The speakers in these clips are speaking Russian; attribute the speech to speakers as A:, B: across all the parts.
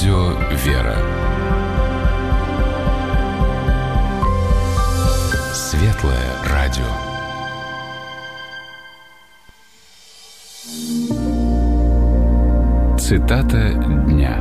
A: Радио «Вера». Светлое радио. Цитата дня.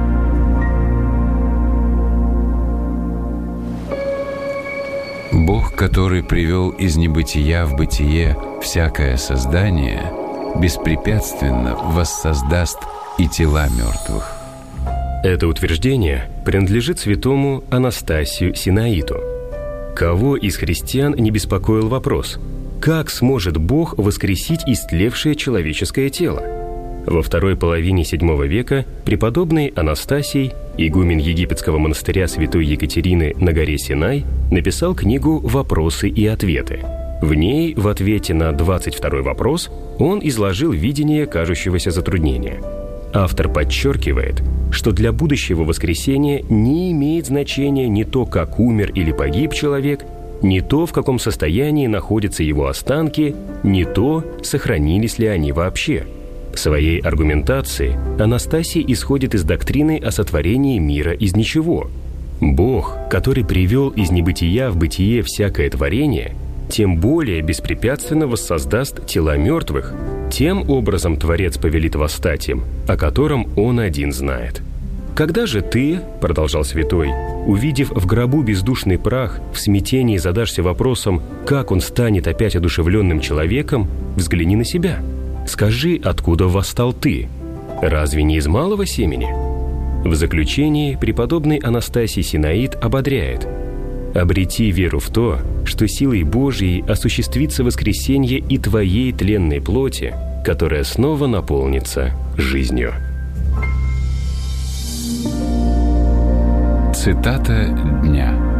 A: Бог, который привел из небытия в бытие всякое создание, беспрепятственно воссоздаст и тела мертвых.
B: Это утверждение принадлежит святому Анастасию Синаиту. Кого из христиан не беспокоил вопрос: как сможет Бог воскресить истлевшее человеческое тело? Во второй половине VII века преподобный Анастасий, игумен египетского монастыря святой Екатерины на горе Синай, написал книгу «Вопросы и ответы». В ней, в ответе на 22-й вопрос, он изложил видение кажущегося затруднения. Автор подчеркивает, что для будущего воскресения не имеет значения не то, как умер или погиб человек, не то, в каком состоянии находятся его останки, не то, сохранились ли они вообще. В своей аргументации Анастасий исходит из доктрины о сотворении мира из ничего. Бог, который привел из небытия в бытие всякое творение, тем более беспрепятственно воссоздаст тела мертвых, тем образом Творец повелит восстать им, о котором Он один знает. «Когда же ты, — продолжал святой, — увидев в гробу бездушный прах, в смятении задашься вопросом, как он станет опять одушевленным человеком, взгляни на себя. Скажи, откуда восстал ты? Разве не из малого семени?» В заключении преподобный Анастасий Синаит ободряет: «Обрети веру в то, что силой Божией осуществится воскресенье и твоей тленной плоти, которая снова наполнится жизнью».
A: Цитата дня.